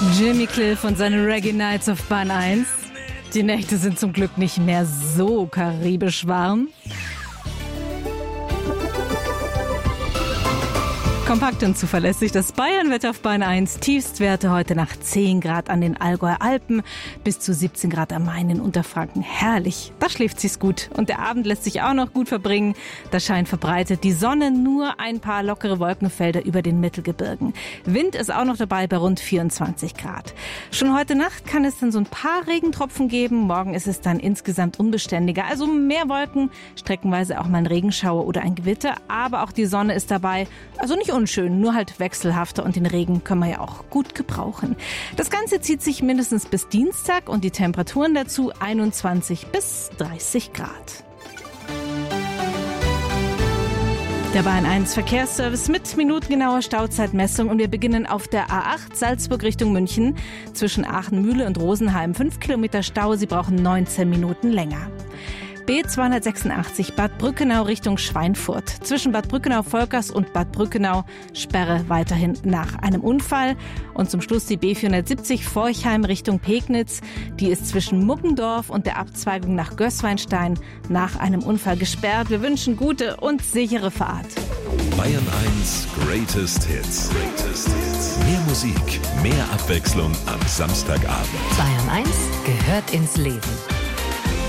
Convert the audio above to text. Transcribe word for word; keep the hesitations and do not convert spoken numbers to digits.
Jimmy Cliff und seine Reggae Nights auf Bahn eins. Die Nächte sind zum Glück nicht mehr so karibisch warm. Kompakt und zuverlässig das Bayernwetter auf Bahn eins. Tiefstwerte heute Nacht zehn Grad an den Allgäuer Alpen, bis zu siebzehn Grad am Main in Unterfranken. Herrlich, da schläft sich's gut. Und der Abend lässt sich auch noch gut verbringen. Da scheint verbreitet die Sonne, nur ein paar lockere Wolkenfelder über den Mittelgebirgen. Wind ist auch noch dabei bei rund vierundzwanzig Grad. Schon heute Nacht kann es dann so ein paar Regentropfen geben. Morgen ist es dann insgesamt unbeständiger. Also mehr Wolken, streckenweise auch mal ein Regenschauer oder ein Gewitter. Aber auch die Sonne ist dabei. Also nicht unschön, nur halt wechselhafter, und den Regen können wir ja auch gut gebrauchen. Das Ganze zieht sich mindestens bis Dienstag und die Temperaturen dazu einundzwanzig bis dreißig Grad. Der Bahn eins Verkehrsservice mit minutengenauer Stauzeitmessung, und wir beginnen auf der A acht Salzburg Richtung München. Zwischen Aachen-Mühle und Rosenheim fünf Kilometer Stau, Sie brauchen neunzehn Minuten länger. B zweihundertsechsundachtzig Bad Brückenau Richtung Schweinfurt. Zwischen Bad Brückenau-Volkers und Bad Brückenau Sperre weiterhin nach einem Unfall. Und zum Schluss die B vierhundertsiebzig Forchheim Richtung Pegnitz. Die ist zwischen Muggendorf und der Abzweigung nach Gößweinstein nach einem Unfall gesperrt. Wir wünschen gute und sichere Fahrt. Bayern eins Greatest Hits. Greatest Hits. Mehr Musik, mehr Abwechslung am Samstagabend. Bayern eins gehört ins Leben.